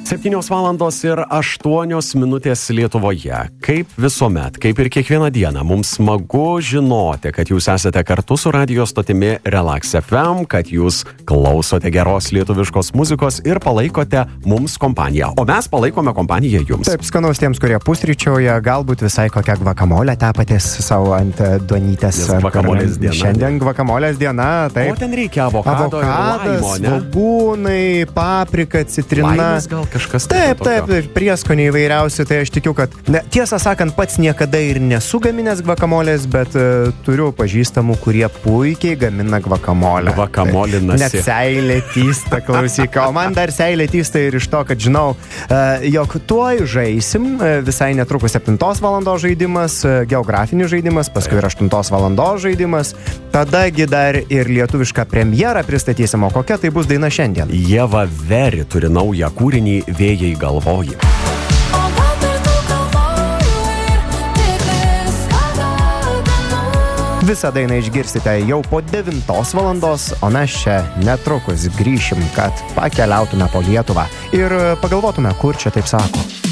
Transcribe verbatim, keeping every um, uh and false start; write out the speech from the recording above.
septynios valandos ir aštuonios minutės Lietuvoje. Kaip visuomet, kaip ir kiekvieną dieną, mums smagu žinoti, kad jūs esate kartu su radio stotimi Relax F M, kad jūs klausote geros lietuviškos muzikos ir palaikote mums kompaniją. O mes palaikome kompaniją jums. Taip, skanaus tiems, kurie pusryčiauja, galbūt visai kokią gvakamolę tepatės savo ant duonytės. Nes gvakamolės diena. Šiandien gvakamolės diena, taip. O ten reikia avokado ir laimo, ne? Svogūnai, paprika, citrina. Laimas gal kažkas taip, taip, taip, prieskoniai įvairiausi, tai aš tikiu, kad ne, tiesą sakant, pats niekada ir nesu gaminęs gvakamolės, bet uh, turiu pažįstamų, kurie puikiai gamina gvakamolę. Gvakamolinasi. Net seilė tysta, klausyk. O man dar seilė tysta ir iš to, kad žinau, uh, jog tuoj žaisim, uh, visai netrukus septintos valandos žaidimas, uh, geografinis žaidimas, paskui ir aštuntos valandos žaidimas, tadagi dar ir lietuvišką premjerą pristatysim, o kokia tai bus daina šiandien? Ieva Veri turi naują kūrinį Vėjai galvoji. Visą dainą išgirsite jau po devintos valandos, o mes čia netrukus grįšim, kad pakeliautume po Lietuvą ir pagalvotume, kur čia taip sako.